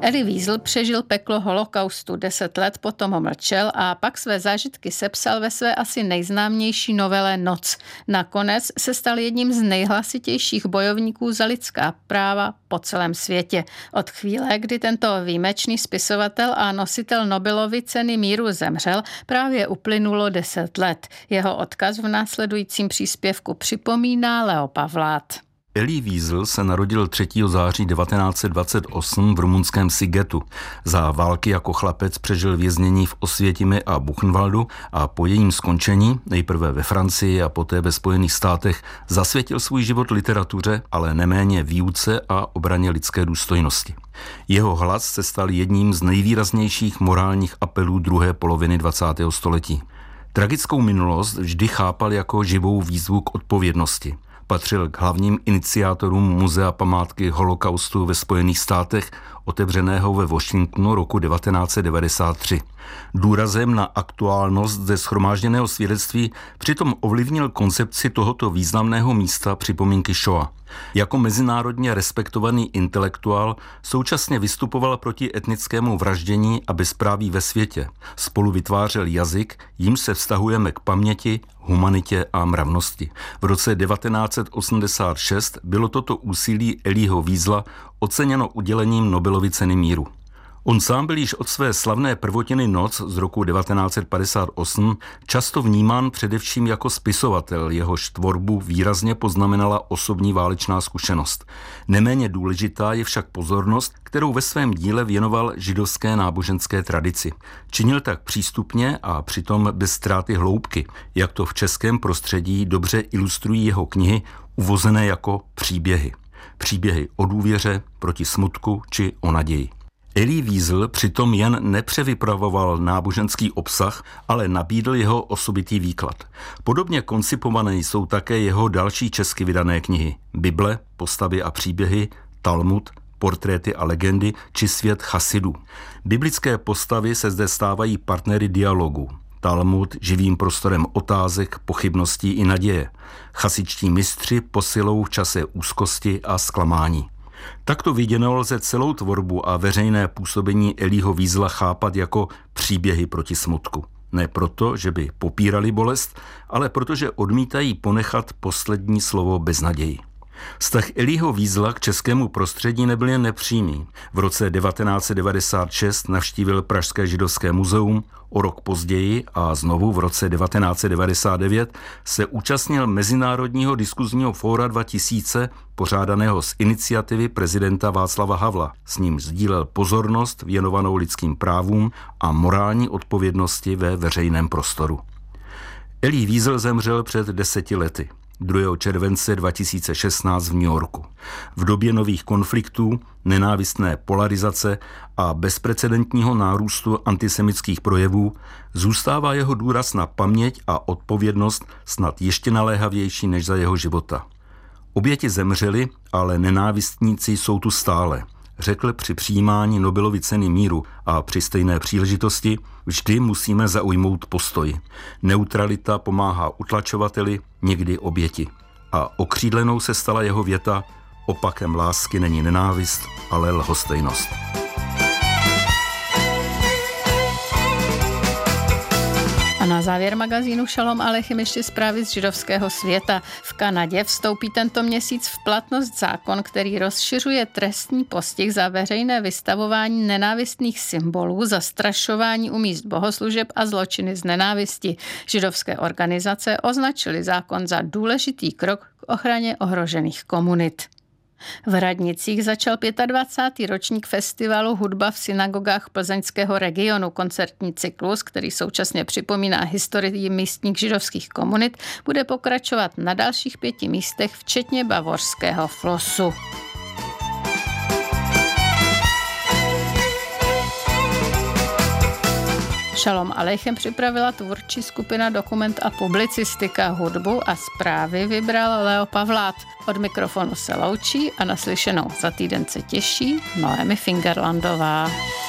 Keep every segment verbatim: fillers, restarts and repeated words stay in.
Elie Wiesel přežil peklo holokaustu, deset let potom ho mlčel a pak své zážitky sepsal ve své asi nejznámější novele Noc. Nakonec se stal jedním z nejhlasitějších bojovníků za lidská práva po celém světě. Od chvíle, kdy tento výjimečný spisovatel a nositel Nobelovy ceny míru zemřel, právě uplynulo deset let. Jeho odkaz v následujícím příspěvku připomíná Leo Pavlát. Elie Wiesel se narodil třetího září devatenáct set dvacet osm v rumunském Sigetu. Za války jako chlapec přežil věznění v Osvětimi a Buchenwaldu a po jejím skončení, nejprve ve Francii a poté ve Spojených státech, zasvětil svůj život literatuře, ale neméně výuce a obraně lidské důstojnosti. Jeho hlas se stal jedním z nejvýraznějších morálních apelů druhé poloviny dvacátého století. Tragickou minulost vždy chápal jako živou výzvu k odpovědnosti. Patřil k hlavním iniciátorům Muzea památky holokaustu ve Spojených státech, otevřeného ve Washingtonu roku devatenáct set devadesát tři. Důrazem na aktuálnost ze shromážděného svědectví přitom ovlivnil koncepci tohoto významného místa připomínky Shoah. Jako mezinárodně respektovaný intelektuál současně vystupoval proti etnickému vraždění a bezpráví ve světě. Spolu vytvářel jazyk, jímž se vztahujeme k paměti, humanitě a mravnosti. V roce devatenáct set osmdesát šest bylo toto úsilí Elieho Wiesela oceněno udělením Nobelovy ceny míru. On sám byl již od své slavné prvotiny Noc z roku devatenáct set padesát osm často vnímán především jako spisovatel, jehož tvorbu výrazně poznamenala osobní válečná zkušenost. Neméně důležitá je však pozornost, kterou ve svém díle věnoval židovské náboženské tradici. Činil tak přístupně a přitom bez ztráty hloubky, jak to v českém prostředí dobře ilustrují jeho knihy, uvozené jako příběhy. Příběhy o důvěře, proti smutku či o naději. Elie Wiesel přitom jen nepřevypravoval náboženský obsah, ale nabídl jeho osobitý výklad. Podobně koncipované jsou také jeho další česky vydané knihy. Bible, postavy a příběhy, Talmud, portréty a legendy či svět chasidů. Biblické postavy se zde stávají partnery dialogu. Talmud živým prostorem otázek, pochybností i naděje. Chasičtí mistři posilou v čase úzkosti a zklamání. Takto viděno lze celou tvorbu a veřejné působení Elieho Wiesela chápat jako příběhy proti smutku. Ne proto, že by popírali bolest, ale protože odmítají ponechat poslední slovo bez naději. Vztah Elieho Wiesela k českému prostředí nebyl jen nepřímý. V roce devatenáct set devadesát šest navštívil Pražské židovské muzeum, o rok později a znovu v roce devatenáct set devadesát devět se účastnil Mezinárodního diskuzního fóra dva tisíce, pořádaného z iniciativy prezidenta Václava Havla. S ním sdílel pozornost věnovanou lidským právům a morální odpovědnosti ve veřejném prostoru. Elie Wiesel zemřel před deseti lety. druhého července dva tisíce šestnáct v New Yorku. V době nových konfliktů, nenávistné polarizace a bezprecedentního nárůstu antisemitských projevů zůstává jeho důraz na paměť a odpovědnost snad ještě naléhavější než za jeho života. Oběti zemřeli, ale nenávistníci jsou tu stále, řekl při přijímání Nobelovy ceny míru a při stejné příležitosti vždy musíme zaujmout postoj. Neutralita pomáhá utlačovateli, někdy oběti. A okřídlenou se stala jeho věta: opakem lásky není nenávist, ale lhostejnost. A na závěr magazínu Šalom Alechem ještě zprávy z židovského světa. V Kanadě vstoupí tento měsíc v platnost zákon, který rozšiřuje trestní postih za veřejné vystavování nenávistných symbolů, zastrašování u míst bohoslužeb a zločiny z nenávisti. Židovské organizace označily zákon za důležitý krok k ochraně ohrožených komunit. V Radnicích začal dvacátý pátý ročník festivalu Hudba v synagogách plzeňského regionu. Koncertní cyklus, který současně připomíná historii místních židovských komunit, bude pokračovat na dalších pěti místech, včetně bavorského Flosu. Šalom Alechem připravila tvůrčí skupina Dokument a publicistika. Hudbu a zprávy vybral Leo Pavlát. Od mikrofonu se loučí a naslyšenou za týden se těší Noemi Fingerlandová.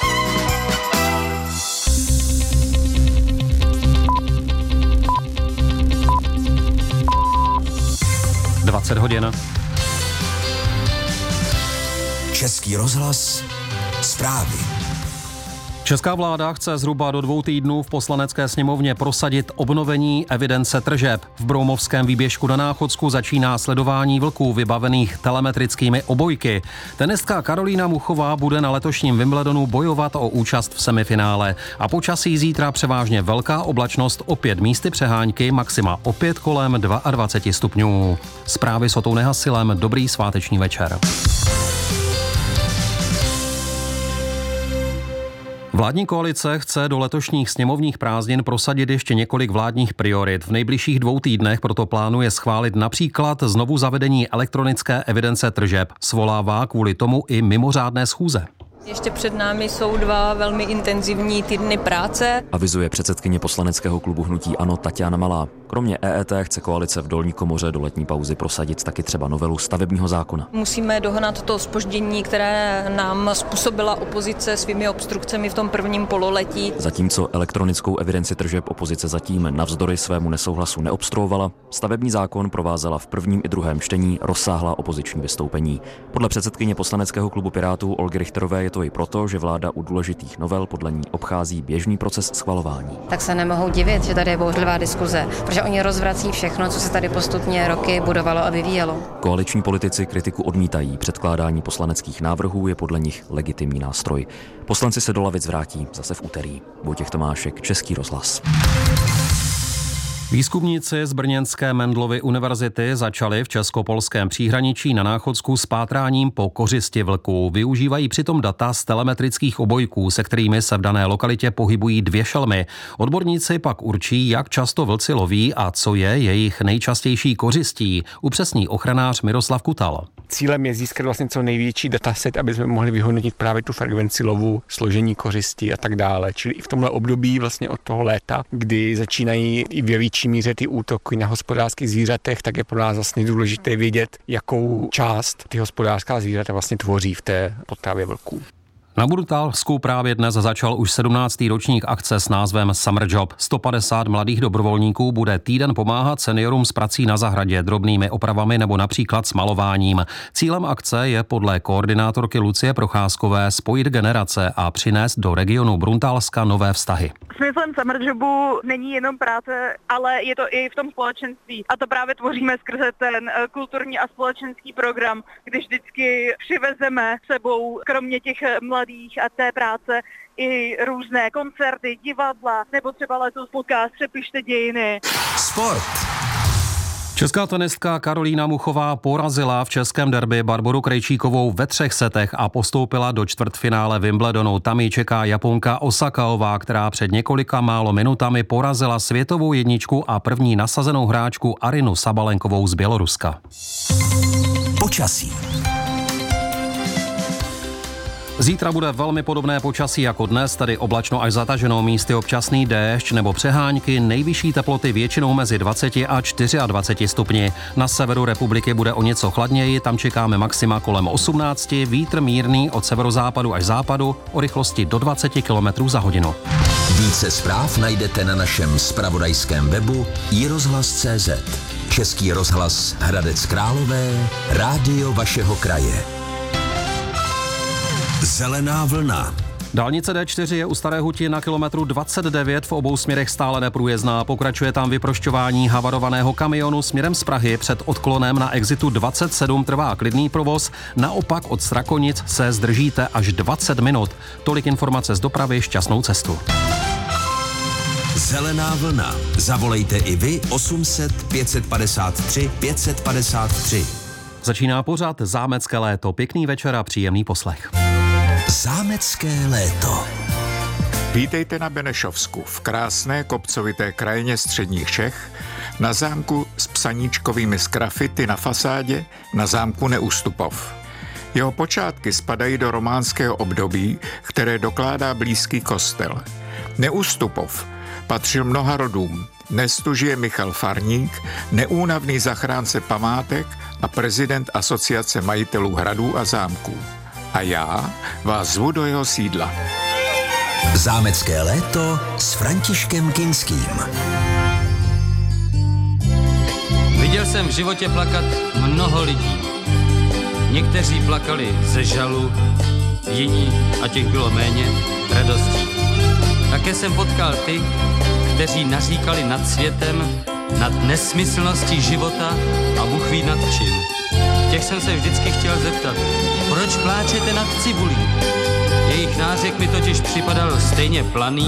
dvacet hodin. Český rozhlas zprávy. Česká vláda chce zhruba do dvou týdnů v Poslanecké sněmovně prosadit obnovení evidence tržeb. V Broumovském výběžku na Náchodsku začíná sledování vlků vybavených telemetrickými obojky. Tenistka Karolína Muchová bude na letošním Wimbledonu bojovat o účast v semifinále. A počasí zítra převážně velká oblačnost, opět místy přehánky, maxima opět kolem dvacet dva stupňů. Zprávy s Otou Nehasilem, dobrý sváteční večer. Vládní koalice chce do letošních sněmovních prázdnin prosadit ještě několik vládních priorit. V nejbližších dvou týdnech proto plánuje schválit například znovu zavedení elektronické evidence tržeb. Svolává kvůli tomu i mimořádné schůze. Ještě před námi jsou dva velmi intenzivní týdny práce. Avizuje předsedkyně poslaneckého klubu hnutí ANO Taťána Malá. Kromě E E T chce koalice v dolní komoře do letní pauzy prosadit taky třeba novelu stavebního zákona. Musíme dohnat to zpoždění, které nám způsobila opozice svými obstrukcemi v tom prvním pololetí. Zatímco elektronickou evidenci tržeb opozice zatím navzdory svému nesouhlasu neobstruovala, stavební zákon provázela v prvním i druhém čtení rozsáhlá opoziční vystoupení. Podle předsedkyně poslaneckého klubu Pirátů Olgy Richterové je to i proto, že vláda u důležitých novel podle ní obchází běžný proces schvalování. Tak se nemohou divit, že tady je bouřlivá diskuze, protože oni rozvrací všechno, co se tady postupně roky budovalo a vyvíjelo. Koaliční politici kritiku odmítají. Předkládání poslaneckých návrhů je podle nich legitimní nástroj. Poslanci se do lavic vrátí zase v úterý. Vojtěch Tomášek, Český rozhlas. Výzkumníci z brněnské Mendelovy univerzity začali v česko-polském příhraničí na Náchodsku s pátráním po kořisti vlků. Využívají přitom data z telemetrických obojků, se kterými se v dané lokalitě pohybují dvě šelmy. Odborníci pak určí, jak často vlci loví a co je jejich nejčastější kořistí, upřesní ochranář Miroslav Kutal. Cílem je získat vlastně co největší dataset, aby jsme mohli vyhodnotit právě tu frekvenci lovu, složení kořisti a tak dále. Čili i v tomhle období vlastně od toho léta, kdy začínají i ve větší míře ty útoky na hospodářských zvířatech, tak je pro nás vlastně důležité vědět, jakou část ty hospodářská zvířata vlastně tvoří v té potravě vlků. Na Brutálsku právě dnes začal už sedmnáctý ročník akce s názvem Summer Job. sto padesát mladých dobrovolníků bude týden pomáhat seniorům s prací na zahradě, drobnými opravami nebo například s malováním. Cílem akce je podle koordinátorky Lucie Procházkové spojit generace a přinést do regionu Bruntalska nové vztahy. Smyslem Summer Jobu není jenom práce, ale je to i v tom společenství. A to právě tvoříme skrze ten kulturní a společenský program, kdy vždycky přivezeme sebou, kromě těch mladých a té práce, i různé koncerty, divadla, nebo třeba letos podcast Přepište dějiny. Sport. Česká tenistka Karolína Muchová porazila v českém derby Barboru Krejčíkovou ve třech setech a postoupila do čtvrtfinále Wimbledonu. Tam ji čeká Japonka Osakaová, která před několika málo minutami porazila světovou jedničku a první nasazenou hráčku Arinu Sabalenkovou z Běloruska. Počasí. Zítra bude velmi podobné počasí jako dnes, tedy oblačno až zataženo, místy občasný déšť nebo přehánky, nejvyšší teploty většinou mezi dvacet a dvacet čtyři stupni. Na severu republiky bude o něco chladněji, tam čekáme maxima kolem osmnáct, vítr mírný od severozápadu až západu o rychlosti do dvacet kilometrů za hodinu. Více zpráv najdete na našem zpravodajském webu i rozhlas tečka cé zet. Český rozhlas Hradec Králové, rádio vašeho kraje. Zelená vlna. Dálnice D čtyři je u Staré Huti na kilometru dvacet devět v obou směrech stále neprůjezdná. Pokračuje tam vyprošťování havarovaného kamionu směrem z Prahy. Před odklonem na exitu dvacet sedm trvá klidný provoz. Naopak od Strakonic se zdržíte až dvacet minut. Tolik informace z dopravy, šťastnou cestu. Zelená vlna. Zavolejte i vy osm set pět set padesát tři pět set padesát tři. Začíná pořad Zámecké léto. Pěkný večer a příjemný poslech. Zámecké léto. Vítejte na Benešovsku, v krásné kopcovité krajině středních Čech, na zámku s psaníčkovými sgrafity na fasádě, na zámku Neustupov. Jeho počátky spadají do románského období, které dokládá blízký kostel. Neustupov patřil mnoha rodům. Dnes tu žije Michal Farník, neúnavný zachránce památek a prezident Asociace majitelů hradů a zámků. A já vás zvu do jeho sídla. Zámecké léto s Františkem Kinským. Viděl jsem v životě plakat mnoho lidí. Někteří plakali ze žalu, jiní, a těch bylo méně, radostí. Také jsem potkal ty, kteří naříkali nad světem, nad nesmyslností života a Bůh ví nad čím. Těch jsem se vždycky chtěl zeptat, proč pláčete nad cibulí? Jejich nářek mi totiž připadal stejně planý